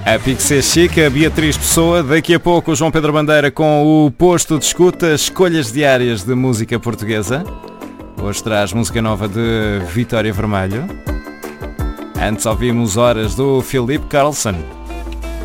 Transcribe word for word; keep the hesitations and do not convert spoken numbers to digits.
A Pixie Chica, Beatriz Pessoa, daqui a pouco o João Pedro Bandeira com o posto de escuta, escolhas diárias de música portuguesa. Hoje traz música nova de Vitória Vermelho. Antes ouvimos Horas do Filipe Carlson.